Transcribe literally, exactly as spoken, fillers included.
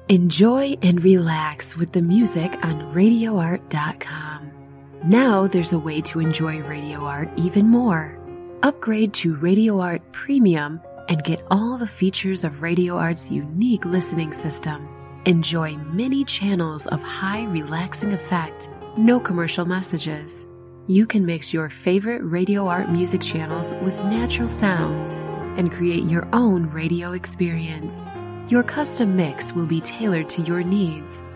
Enjoy and relax with the music on radio art dot com. Now there's a way to enjoy Radio Art even more. Upgrade to Radio Art Premium and get all the features of Radio Art's unique listening system. Enjoy many channels of high relaxing effect, no commercial messages. You can mix your favorite Radio Art music channels with natural sounds and create your own radio experience. Your custom mix will be tailored to your needs